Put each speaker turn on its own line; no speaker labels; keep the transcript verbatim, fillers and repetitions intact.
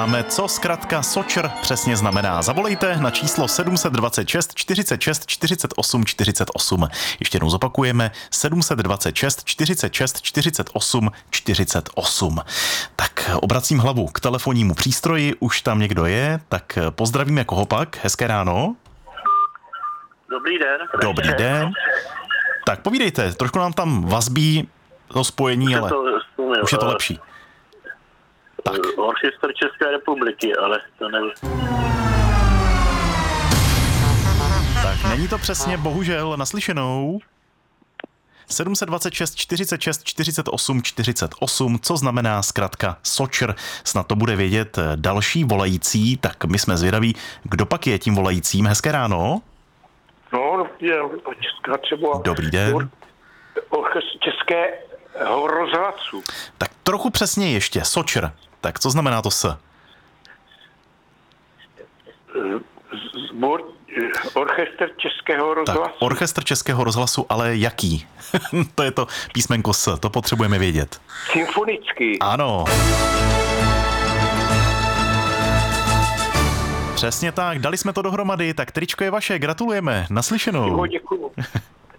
Máme, co zkratka SOČR přesně znamená. Zavolejte na číslo sedm set dvacet šest čtyřicet šest čtyřicet osm čtyřicet osm. Ještě jednou zopakujeme sedm set dvacet šest čtyřicet šest čtyřicet osm čtyřicet osm. Tak obracím hlavu k telefonnímu přístroji, už tam někdo je, tak pozdravíme koho pak. Hezké ráno.
Dobrý den.
Dobrý den. Tak povídejte, trošku nám tam vazbí to spojení, ale
to, vzpomněl,
už je to
ale...
lepší. Tak.
Orchestr České republiky, ale to nevím.
Tak není to přesně, bohužel, naslyšenou. sedm set dvacet šest čtyřicet šest čtyřicet osm čtyřicet osm, co znamená zkratka SOČR. Snad to bude vědět další volající, tak my jsme zvědaví, kdo pak je tím volajícím. Hezké ráno.
No, je Česká třeba...
Dobrý den.
Orchestr Českého rozhlasu.
Tak trochu přesně ještě, SOČR. Tak co znamená to S?
Zbor, orchestr Českého rozhlasu.
Tak, orchestr Českého rozhlasu, ale jaký? To je to písmenko S, to potřebujeme vědět.
Symfonický.
Ano. Přesně tak, dali jsme to dohromady, tak tričko je vaše, gratulujeme, naslyšenou.
Děkuju.